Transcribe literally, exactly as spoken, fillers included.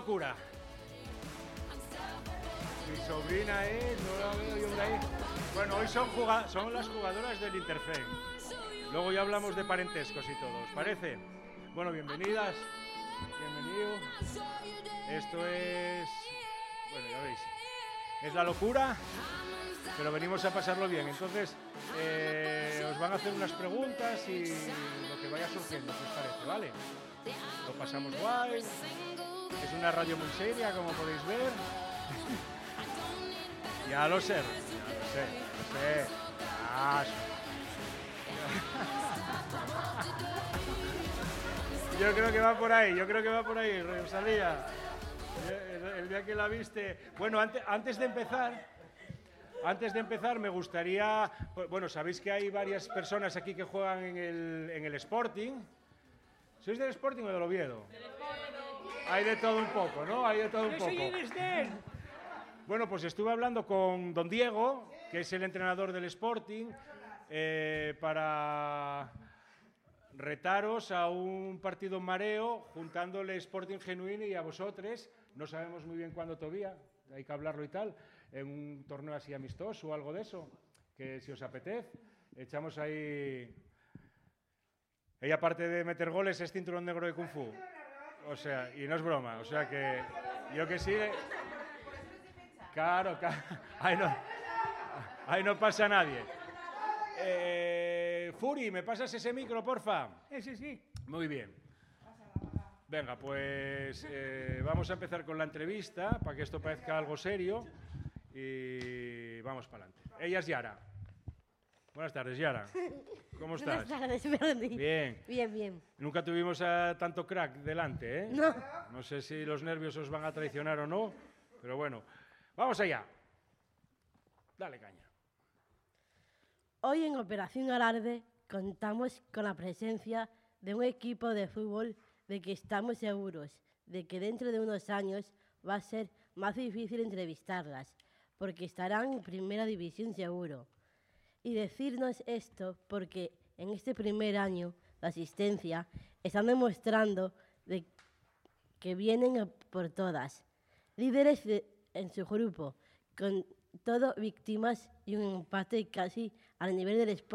locura. Mi sobrina es, no la veo yo por ahí. Bueno, hoy son, juga son las jugadoras del Interfem. Luego ya hablamos de parentescos y todo, ¿os parece? Bueno, bienvenidas, bienvenido. Esto es, bueno, ya veis, es la locura, pero venimos a pasarlo bien. Entonces, eh, os van a hacer unas preguntas y lo que vaya surgiendo, ¿qué os parece? ¿Vale? Lo pasamos guay. Es una radio muy seria, como podéis ver. Ya lo sé, ya lo sé, lo sé. Ah, yo creo que va por ahí, yo creo que va por ahí, Rosalía. El, el día que la viste. Bueno, antes, antes de empezar, antes de empezar me gustaría, bueno, sabéis que hay varias personas aquí que juegan en el, en el Sporting. ¿Sois del Sporting o del Oviedo? Del Sporting. Hay de todo un poco, ¿no? Hay de todo un poco. Bueno, pues estuve hablando con don Diego, que es el entrenador del Sporting, eh, para retaros a un partido en mareo, juntándole Sporting Genuino y a vosotros. No sabemos muy bien cuándo todavía, hay que hablarlo y tal, en un torneo así amistoso o algo de eso, que si os apetece, echamos ahí... Ella, aparte de meter goles, es cinturón negro de Kung Fu. O sea, y no es broma, o sea que yo que sí... Claro, claro. Ahí, no, ahí no pasa nadie. Eh, Furi, ¿me pasas ese micro, porfa? Ese sí. Muy bien. Venga, pues eh, vamos a empezar con la entrevista, para que esto parezca algo serio. Y vamos para adelante. Ella es Yara. Buenas tardes, Yara. ¿Cómo estás? Buenas tardes, Bernie. Bien. Bien, bien. Nunca tuvimos a tanto crack delante, ¿eh? No. No sé si los nervios os van a traicionar o no, pero bueno. ¡Vamos allá! Dale caña. Hoy en Operación Alarde contamos con la presencia de un equipo de fútbol de que estamos seguros de que dentro de unos años va a ser más difícil entrevistarlas, porque estarán en primera división seguro. Y decirnos esto porque en este primer año de asistencia están demostrando de que vienen por todas. Líderes de en su grupo, con todo víctimas y un empate casi al nivel del Sporting.